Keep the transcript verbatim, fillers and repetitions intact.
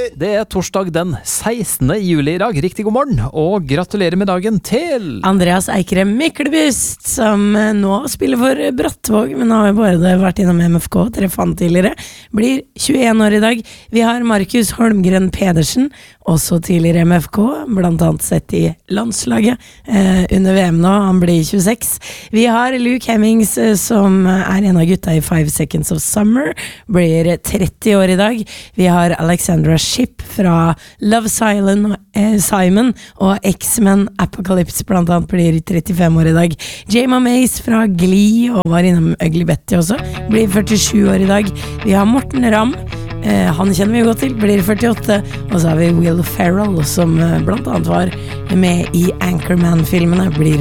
Det er torsdag den sekstende juli i dag. Riktig god morgen, og gratulerer med dagen til Andreas Eikrem Myklebust, som nå spiller for Brattvåg, men har jo bare vært innom M F K, dere fant tidligere. Blir tjueen år i dag. Vi har Markus Holmgren Pedersen, også tidligere M F K, blant annet sett i landslaget eh, under V M nå, han blir tjueseks. Vi har Luke Hemmings, eh, som er en av gutta i Five Seconds of Summer, blir tretti år i dag. Vi har Alexandra Shipp fra Love Silent, eh, Simon og X-Men Apocalypse blant annet blir trettifem år i dag. Jayma Mace fra Glee og var innom Ugly Betty også, blir førtisju år i dag. Vi har Morten Ramm, eh, han kjenner vi godt til, blir førtiåtte, og så har vi Will Ferrell, som eh, blant annet var med i Anchorman-filmene, blir